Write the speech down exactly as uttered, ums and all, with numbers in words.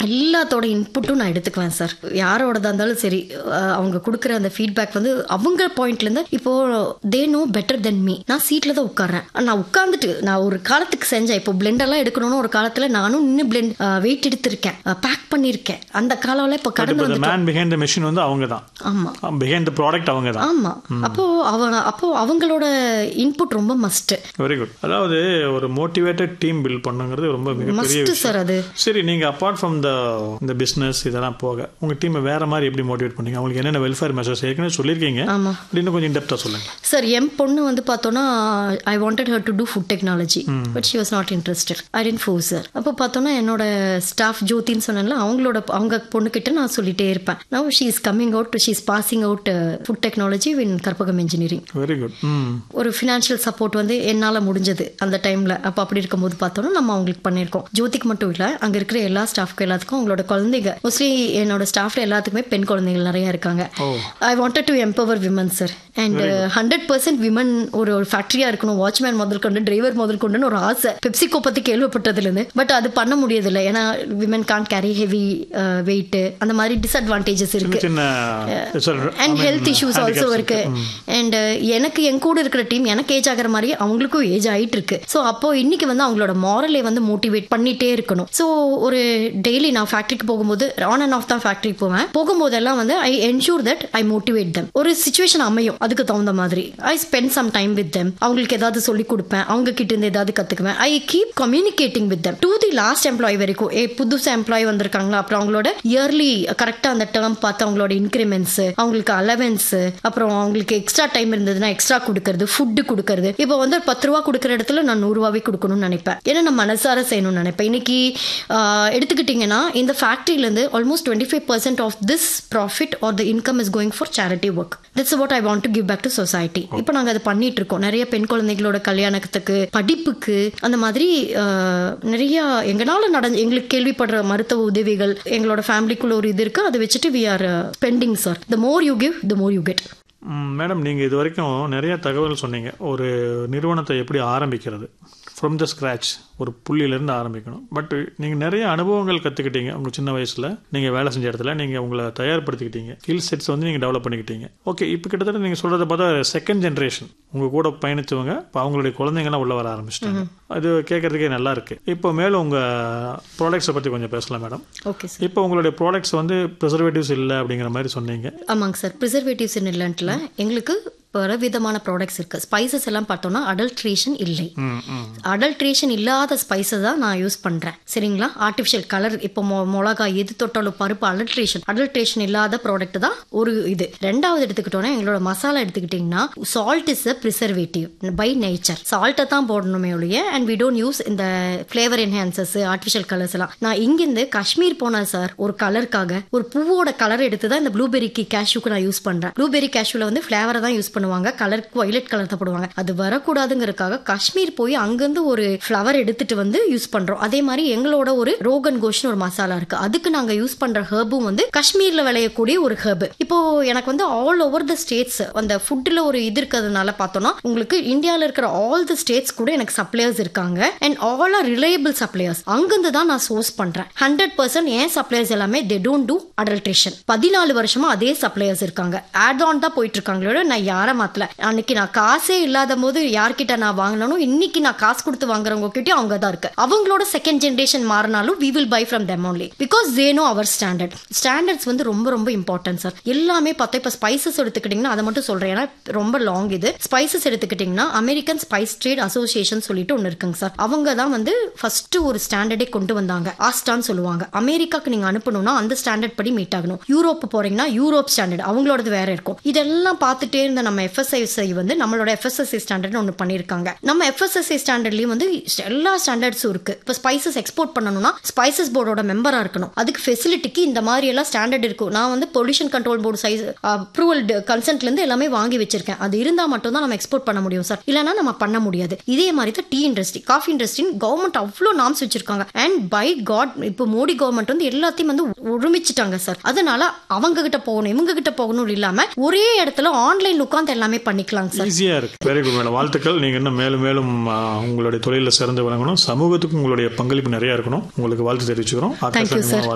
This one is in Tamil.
எல்லாத்தோட இன்புட்டும் நான் எடுத்துக்குவேன் சார். யாரோடதா இருந்தாலும் சரி, அவங்க கொடுக்குற அந்த ஃபீட்பேக் வந்து அவங்க பாயிண்ட்லேருந்து இப்போ they know better than me. நான் சீட்டில் தான் உட்கார்றேன். நான் உட்காந்துட்டு நான் ஒரு காலத்துக்கு செஞ்சேன். இப்போ பிளெண்டெல்லாம் எடுக்கணும்னு ஒரு காலத்தில் நானும் இன்னும் பிளெண்ட் வெயிட் எடுத்திருக்கேன், பேக் பண்ணியிருக்கேன். அந்த காலம் இப்போ கடந்து வந்து அவங்க தான். ஆமா, பிஹைண்ட் தி ப்ராடக்ட் அவங்க தான். ஆமா, அப்போ அவங்க அப்போ அவங்களோட இன்புட் ரொம்ப மஸ்ட். Very good. அதாவது ஒரு மோட்டிவேட்டட் டீம் பில்ட் பண்ணுங்கிறது ரொம்ப மிகப்பெரிய விஷயம் சார். அது சரி, நீங்க அபார்ட் ஃப்ரம் த இந்த பிசினஸ் இதெல்லாம் போக உங்க டீமை வேற மாதிரி எப்படி மோட்டிவேட் பண்ணீங்க? அவங்களுக்கு என்னென்ன வெல்ஃபேர் மெஷர்ஸ் ஏற்கனவே சொல்லியிருக்கீங்க, இன்னும் கொஞ்சம் இன்டெப்தா சொல்லுங்க சார். என் பொண்ணு வந்து பார்த்தோன்னா I wanted her to two food technology, but she was not interested. I didn't force her. அப்போ பார்த்தோன்னா என்னோட ஸ்டாஃப் ஜோதின்னு சொன்னால அவங்களோட அவங்க பொண்ணுக்கிட்ட நான் சொல்லிட்டே இருப்பேன். Now she is coming out, she is passing out food technology in Karpagam engineering. Very good. ஒரு ஃபினான்ஷியல் சப்போர்ட் வந்து என்னால் முடிஞ்சது அந்த டைமில். அப்போ அப்படி இருக்கும்போது பார்த்தோன்னா நம்ம அவங்களுக்கு பண்ணியிருக்கோம். ஜோதிக்கு மட்டும் இல்லை, அங்கே இருக்கிற எல்லா ஸ்டாஃப்க்கும் எல்லாத்துக்கும் அவங்களோட குழந்தைங்க, மோஸ்ட்லி என்னோட ஸ்டாஃப்ல எல்லாத்துக்குமே பெண் குழந்தைகள் நிறைய இருக்காங்க. I wanted to empower women sir. And hundred percent women ஒரு ஃபேக்டரியா இருக்கணும், வாட்ச்மேன் முதல் கொண்டு டிரைவர் முதல் கொண்டுன்னு ஒரு ஆசை பெப்சிகோ பத்தி கேள்விப்பட்டதுலேருந்து. பட் அது பண்ண முடியதில்லை, ஏன்னா women Khan carry heavy weight, அந்த மாதிரி டிஸ்அட்வான்டேஜஸ் இருக்கு. அண்ட் ஹெல்த் இஷ்யூஸ் ஆல்சோ இருக்கு. அண்ட் எனக்கு என் கூட இருக்கிற டீம் எனக்கு ஏஜ் ஆகிற மாதிரி அவங்களுக்கும் ஏஜ் ஆகிட்டு இருக்கு. ஸோ அப்போ இன்னைக்கு வந்து அவங்களோட மாரலை வந்து மோட்டிவேட் பண்ணிட்டே இருக்கணும். ஸோ ஒரு டெய்லி நான் ஃபேக்டரிக்கு போகும்போது ஆன் அண்ட் ஆஃப் தான் ஃபேக்டரிக்கு போவேன். போகும்போதெல்லாம் வந்து ஐ ensure that I motivate them. ஒரு சிச்சுவேஷன் அமையும், அதுக்கு தகுந்த மாதிரி I spend some time with them. அவங்களுக்கு ஏதாவது சொல்லி கொடுப்பேன், அவங்க கிட்ட இருந்து ஏதாவது கத்துக்குவேன். I keep communicating with them to the last employee வரைக்கும். ஏ புதுசா எம்ப்ளாய் வந்திருக்காங்களா, அப்புறம் அவங்களோட இயர்லி கரெக்டா அந்த டேர்ம் பார்த்து அவங்களோட இன்கிரிமெண்ட்ஸ், அவங்களுக்கு அலவன்ஸ், அப்புறம் அவங்களுக்கு எக்ஸ்ட்ரா டைம் இருந்ததுன்னா எக்ஸ்ட்ரா கொடுக்கறது, ஃபுட்டு கொடுக்கறது. இப்போ வந்து பத்து ரூபா கொடுக்குற இடத்துல நான் நூறு ரூபாவே கொடுக்கணும்னு நினைப்பேன். ஏன்னா நான் மனசார செய்யணும்னு நினைப்பேன். இன்னைக்கு எடுத்துக்கிட்டீங்கன்னா இந்த ஃபேக்டரியில இருந்து almost twenty five percent of this profit R the income is going for charity work. That's what I want to give back to society. இப்போ நாங்கள் அதை பண்ணிட்டு இருக்கோம். நிறைய பெண் குழந்தைகளோட கல்யாணத்துக்கு, படிப்புக்கு, அந்த மாதிரி நிறைய எங்களால நடந்து எங்களுக்கு கேள்விப்படுற மருத்துவ உதவிகள், எங்களோட ஃபேமிலிக்குள்ள ஒரு இது இருக்கு. அதை வச்சுட்டு we are spending sir. The more you give the more you get. Madam, நீங்கள் இது வரைக்கும் நிறைய தகவல் சொன்னீங்க. ஒரு நிறுவனத்தை எப்படி ஆரம்பிக்கிறது, ஃப்ரம் த ஸ்க்ராச், ஒரு புள்ளியிலேருந்து ஆரம்பிக்கணும். பட் நீங்கள் நிறைய அனுபவங்கள் கற்றுக்கிட்டீங்க. உங்கள் சின்ன வயசில் நீங்கள் வேலை செஞ்ச இடத்துல நீங்கள் உங்களை தயார்படுத்திக்கிட்டீங்க, ஸ்கில் செட்ஸ் வந்து நீங்கள் டெவலப் பண்ணிக்கிட்டீங்க. ஓகே, இப்போ கிட்டத்தட்ட நீங்கள் சொல்கிறத பார்த்தா செகண்ட் ஜென்ரேஷன் உங்கள் கூட பயணித்தவங்க இப்போ அவங்களுடைய குழந்தைங்களாம் உள்ள வர ஆரம்பிச்சிட்டாங்க. அது கேட்கறதுக்கே நல்லா இருக்கு. இப்போ மேலும் உங்கள் ப்ராடக்ட்ஸை பற்றி கொஞ்சம் பேசலாம் மேடம். Okay sir. இப்போ உங்களுடைய ப்ராடக்ட்ஸ் வந்து ப்ரிசர்வேட்டிவ்ஸ் இல்லை அப்படிங்கிற மாதிரி சொன்னீங்க. ஆமாங்க சார், ப்ரிசர்வேட்டிவ்ஸ் இல்லைன்ட்டுல எங்களுக்கு பல விதமான ப்ராடக்ட்ஸ் இருக்கு. ஸ்பைசஸ் எல்லாம் பார்த்தோம்னா அடல்ட்ரேஷன் இல்லை. அடல்ட்ரேஷன் இல்லாத ஸ்பைசஸ் தான் நான் யூஸ் பண்றேன். சரிங்களா? ஆர்டிஃபிஷியல் கலர், இப்போ மிளகாய் எது தொட்டாலும் பருப்பு, அடல்ட்ரேஷன் அடல்ட்ரேஷன் இல்லாத ப்ராடக்ட் தான் ஒரு இது. ரெண்டாவது எடுத்துக்கிட்டோன்னா எங்களோட மசாலா எடுத்துக்கிட்டீங்கன்னா salt is a preservative by nature. சால்ட்டை தான் போடணுமே ஒழிய, அண்ட் வி டோன்ட் யூஸ் இந்த ஃபிளேவர் என்ஹான்சர்ஸ், ஆர்டிஃபிஷியல் கலர்ஸ் எல்லாம். நான் இங்கிருந்து காஷ்மீர் போனேன் சார், ஒரு கலருக்காக ஒரு பூவோட கலர் எடுத்து தான் இந்த ப்ளூபெரிக்கு கேஷ்யூக்கு நான் யூஸ் பண்றேன். ப்ளூபெரி கேஷ்யூல வந்து ஃபிளேவரை தான் யூஸ் பண்ணுவாங்க, கலருக்கு வயலட் கலர் தான் போடுவாங்க. அது வரக்கூடாதுங்கிறதுக்காக காஷ்மீர் போய் அங்கிருந்து ஒரு ஃபிளவர் எடுத்துட்டு வந்து யூஸ் பண்றோம். அதே மாதிரி எங்களோட ஒரு ரோகன் கோஷ்னு ஒரு மசாலா இருக்கு, அதுக்கு நாங்க யூஸ் பண்ற ஹெர்பும் வந்து காஷ்மீர்ல விளையக்கூடிய ஒரு ஹெர்ப். இப்போ எனக்கு வந்து ஆல் ஓவர் த ஸ்டேட்ஸ் அந்த ஃபுட்ல ஒரு இது இருக்கிறதுனால பார்த்தோம்னா உங்களுக்கு இந்தியாவில் இருக்கிற ஆல் தி ஸ்டேட்ஸ் கூட எனக்கு சப்ளையர்ஸ் இருக்காங்க. And all R reliable suppliers. அங்கிருந்து தான் நான் சோர்ஸ் பண்றேன். ஹண்ட்ரட் பர்சன்ட் ஏன் சப்ளையர்ஸ் எல்லாமே தே டோன்ட் டூ அடல்ட்ரேஷன். பதினாலு வருஷமா அதே சப்ளையர்ஸ் இருக்காங்க. ஆட் ஆன் தான் போயிட்டு இருக்காங்களோட நான் யார மாத்தல. அன்னைக்கு நான் காசே இல்லாத போது யார்கிட்ட நான் வாங்கினாலும் இன்னைக்கு நான் காசு கொடுத்து வாங்குறவங்க கிட்டே அவங்க தான் இருக்கு. அவங்களோட செகண்ட் ஜெனரேஷன் மாறினாலும் we will buy from them only because they know our standard. Standards வந்து ரொம்ப ரொம்ப இம்பார்ட்டன்ட் சார். எல்லாமே பார்த்தா இப்போ ஸ்பைசஸ் எடுத்துக்கிட்டீங்கன்னா அதை மட்டும் சொல்றேன், ஏன்னா ரொம்ப லாங் இது. ஸ்பைசஸ் எடுத்துக்கிட்டீங்கன்னா அமெரிக்கன் ஸ்பைஸ் ட்ரேட் அசோசியேஷன் சொல்லிட்டு ஒன்று இருக்குங்க சார். அவங்க தான் வந்து ஃபர்ஸ்ட் ஒரு ஸ்டாண்டர்டே கொண்டு வந்தாங்க. ஆஸ்டான்னு சொல்லுவாங்க. அமெரிக்காக்கு நீங்க அனுப்பணும்னா அந்த ஸ்டாண்டர்ட் படி மீட் ஆகணும். யூரோப் போறீங்கன்னா யூரோப் ஸ்டாண்டர்ட் அவங்களோடது வேற இருக்கும். இதெல்லாம் பார்த்துட்டே இருந்த நம்ம எஃப்எஸ்ஐ வந்து நம்மளோட எஃப்எஸ்எஸ்ஐ ஸ்டாண்டர்ட் ஒன்று பண்ணியிருக்காங்க. நம்ம எஃப்எஸ்எஸ்ஐ ஸ்டாண்டர்ட்லயும் வந்து எல்லா ஸ்டாண்டர்ட்ஸும் இருக்கு. இப்போ ஸ்பைசஸ் எக்ஸ்போர்ட் பண்ணணும்னா ஸ்பைசஸ் போர்டோட மெம்பரா இருக்கணும். அதுக்கு ஃபெசிலிட்டிக்கு இந்த மாதிரி எல்லாம் ஸ்டாண்டர்ட் இருக்கும். நான் வந்து pollution control board size approval கன்சென்ட்ல இருந்து எல்லாமே வாங்கி வச்சிருக்கேன். அது இருந்தா மட்டும் தான் நம்ம எக்ஸ்போர்ட் பண்ண முடியும் சார், இல்லைன்னா நம்ம பண்ண முடியாது. இதே மாதிரி தான் tea industry, coffee industry government அவ்வளோ நாம்ஸ் வச்சிருக்காங்க. அண்ட் பை காட் இப்போ மோடி கவர்மெண்ட் வந்து எல்லாத்தையும் வந்து ஒருமிச்சிட்டாங்க சார். அதனால அவங்க கிட்ட போகணும் இவங்க கிட்ட போகணும் இல்லாம ஒரே இடத்துல ஆன்லைன் உட்காந்து எல்லாமே பண்ணிக்கலாம் சார். ஈஸியா இருக்கு. வெரி குட் மேடம், வாழ்த்துக்கள். நீங்க இன்னும் மேலும் மேலும் உங்களுடைய தொழில சிறந்து விளங்கணும். சமூகத்துக்கு உங்களுடைய பங்களிப்பு நிறைய இருக்கணும். உங்களுக்கு வாழ்த்து தெரிவிச்சுக்கிறோம்.